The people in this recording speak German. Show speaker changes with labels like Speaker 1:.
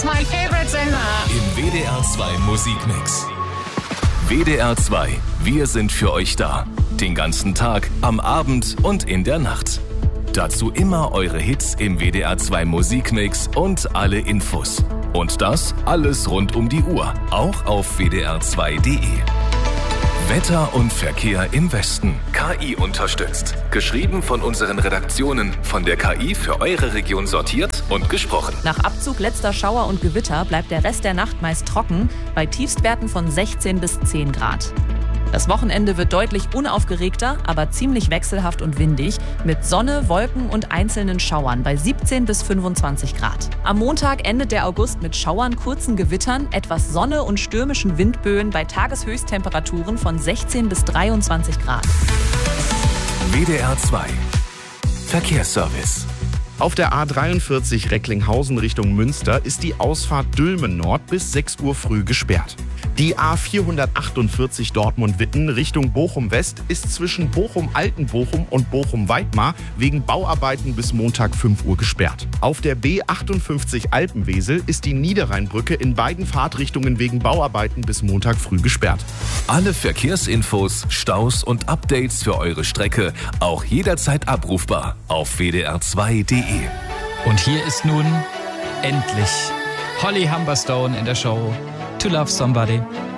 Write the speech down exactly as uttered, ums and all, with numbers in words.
Speaker 1: My favorite Sender.
Speaker 2: Im W D R zwei Musikmix. W D R zwei, wir sind für euch da. Den ganzen Tag, am Abend und in der Nacht. Dazu immer eure Hits im W D R zwei Musikmix und alle Infos. Und das alles rund um die Uhr, auch auf w d r zwei punkt d e. Wetter und Verkehr im Westen. K I unterstützt. Geschrieben von unseren Redaktionen. Von der K I für eure Region sortiert und gesprochen.
Speaker 3: Nach Abzug letzter Schauer und Gewitter bleibt der Rest der Nacht meist trocken, bei Tiefstwerten von sechzehn bis zehn Grad. Das Wochenende wird deutlich unaufgeregter, aber ziemlich wechselhaft und windig, mit Sonne, Wolken und einzelnen Schauern bei siebzehn bis fünfundzwanzig Grad. Am Montag endet der August mit Schauern, kurzen Gewittern, etwas Sonne und stürmischen Windböen bei Tageshöchsttemperaturen von sechzehn bis dreiundzwanzig Grad.
Speaker 2: W D R zwei Verkehrsservice.
Speaker 4: Auf der A dreiundvierzig Recklinghausen Richtung Münster ist die Ausfahrt Dülmen Nord bis sechs Uhr früh gesperrt. Die A vierhundertachtundvierzig Dortmund-Witten Richtung Bochum-West ist zwischen Bochum-Altenbochum und Bochum-Weidmar wegen Bauarbeiten bis Montag fünf Uhr gesperrt. Auf der B achtundfünfzig Alpenwesel ist die Niederrheinbrücke in beiden Fahrtrichtungen wegen Bauarbeiten bis Montag früh gesperrt.
Speaker 2: Alle Verkehrsinfos, Staus und Updates für eure Strecke auch jederzeit abrufbar auf w d r zwei punkt d e.
Speaker 5: Und hier ist nun endlich Holly Humberstone in der Show To Love Somebody.